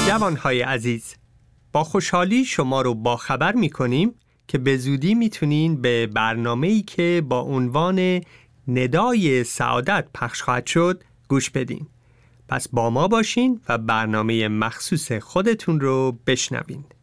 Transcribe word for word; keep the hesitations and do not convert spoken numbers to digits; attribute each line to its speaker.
Speaker 1: جوانهای عزیز، با خوشحالی شما رو باخبر می‌کنیم که به زودی میتونین به برنامه‌ای که با عنوان ندای سعادت پخش خواهد شد گوش بدین. پس با ما باشین و برنامه مخصوص خودتون رو بشنوین.